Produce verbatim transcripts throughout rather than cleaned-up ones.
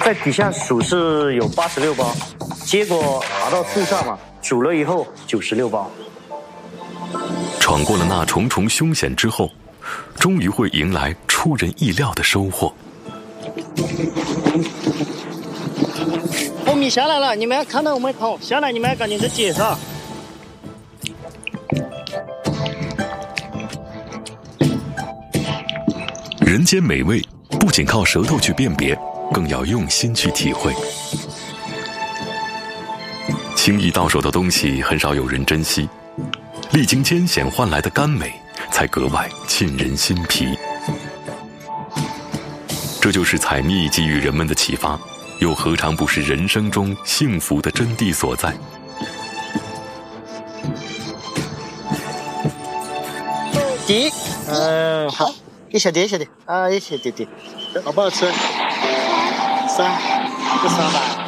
在底下数是有八十六包，结果爬到树上嘛，数了以后九十六包。 闯过了那重重凶险之后，终于会迎来出人意料的收获。 蜂蜜下来了，你们要看到我们桶下来，你们要赶紧去解上。 人间美味不仅靠舌头去辨别，更要用心去体会。轻易到手的东西很少有人珍惜，历经艰险换来的甘美才格外沁人心脾。这就是采蜜给予人们的启发，又何尝不是人生中幸福的真谛所在？ 滴，嗯、呃，好，一小碟一小碟啊，一小碟碟，好不好吃？三，这三百。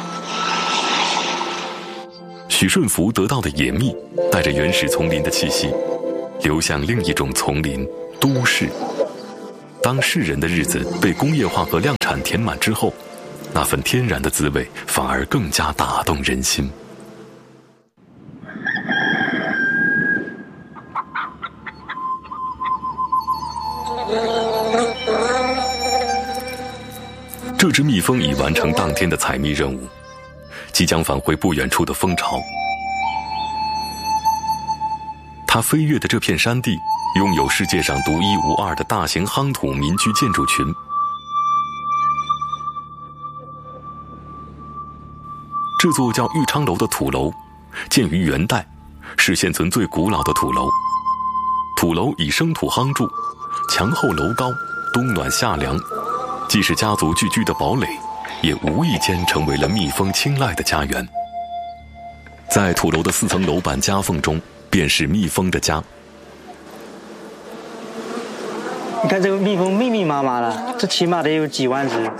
许顺福得到的野蜜，带着原始丛林的气息，流向另一种丛林——都市。当世人的日子被工业化和量产填满之后，那份天然的滋味反而更加打动人心。这只蜜蜂已完成当天的采蜜任务，即将返回不远处的蜂巢。它飞跃的这片山地拥有世界上独一无二的大型夯土民居建筑群。这座叫玉昌楼的土楼建于元代，是现存最古老的土楼。土楼以生土夯筑，墙厚楼高，冬暖夏凉，既是家族聚居的堡垒，也无意间成为了蜜蜂青睐的家园。在土楼的四层楼板夹缝中，便是蜜蜂的家。 你看这个蜜蜂密密麻麻的，这起码得有几万只。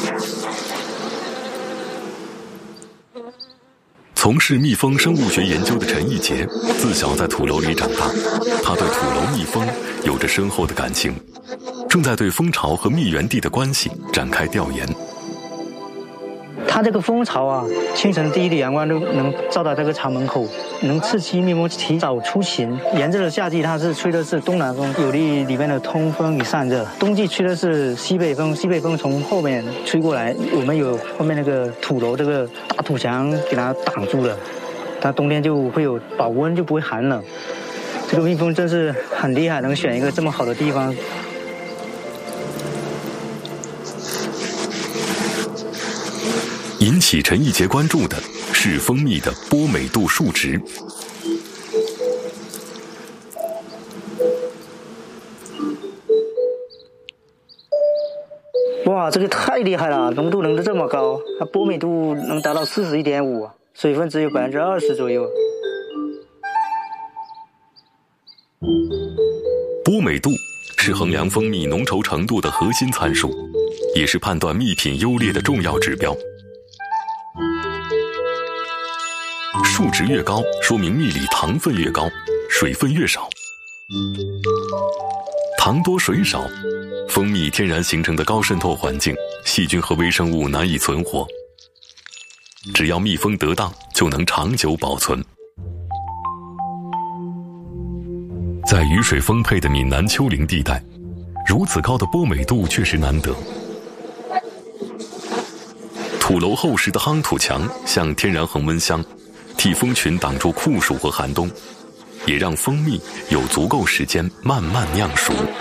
从事蜜蜂生物学研究的陈义杰，自小在土楼里长大，他对土楼蜜蜂有着深厚的感情，正在对蜂巢和蜜源地的关系展开调研。 它这个蜂巢啊，清晨第一缕阳光都能照到这个巢门口，能刺激蜜蜂提早出勤。炎热的夏季，它是吹的是东南风，有利里面的通风与散热；冬季吹的是西北风，西北风从后面吹过来，我们有后面那个土楼这个大土墙给它挡住了，它冬天就会有保温，就不会寒冷。这个蜜蜂真是很厉害，能选一个这么好的地方。 引起陈义杰关注的是蜂蜜的波美度数值。 哇，这个太厉害了，浓度能得这么高，它波美度能达到四十一点五，水分只有百分之二十左右。 波美度是衡量蜂蜜浓稠程度的核心参数，也是判断蜜品优劣的重要指标。数值越高，说明蜜里糖分越高，水分越少。糖多水少，蜂蜜天然形成的高渗透环境，细菌和微生物难以存活。只要蜜蜂得当，就能长久保存。在雨水丰沛的闽南丘陵地带，如此高的波美度确实难得。土楼厚实的夯土墙像天然恒温箱，替蜂群挡住酷暑和寒冬，也让蜂蜜有足够时间慢慢酿熟。